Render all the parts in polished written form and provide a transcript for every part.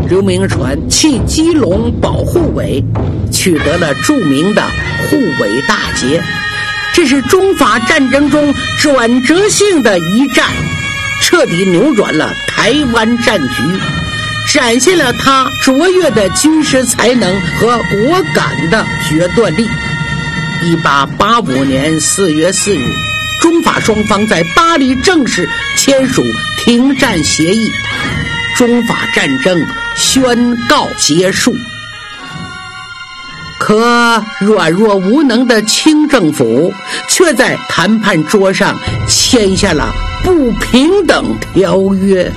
刘铭传弃基隆保护委，取得了著名的护尾大捷。这是中法战争中转折性的一战，彻底扭转了台湾战局，展现了他卓越的军事才能和果敢的决断力。1885年4月4日，中法双方在巴黎正式签署停战协议，中法战争宣告结束。可软弱无能的清政府却在谈判桌上签下了不平等条约。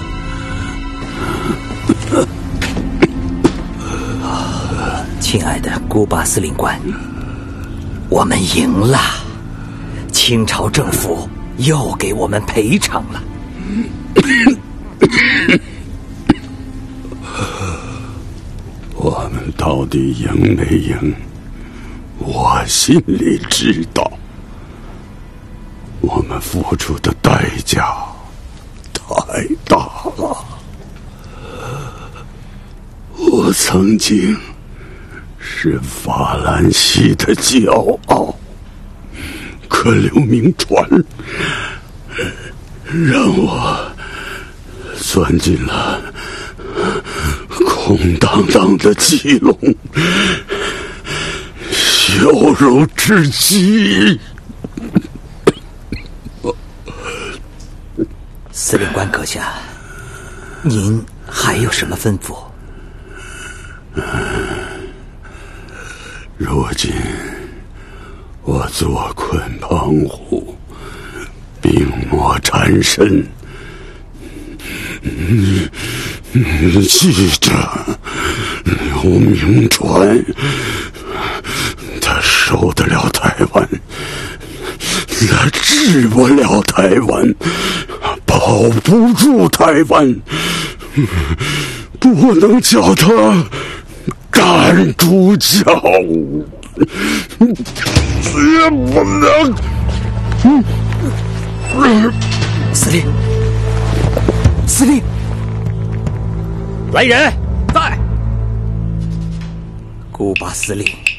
亲爱的古巴司令官，我们赢了，清朝政府又给我们赔偿了。 我们到底赢没赢，我心里知道。我们付出的代价太大了。我曾经是法兰西的骄傲，可刘铭传让我钻进了空荡荡的基隆，羞辱至极。 司令官阁下，您还有什么吩咐？ 如今我坐困澎湖，病魔缠身，记着刘铭传，他受得了台湾，他治不了台湾，保不住台湾，不能叫他赶出教，也不能。 司令，司令， 来人，在。 古巴司令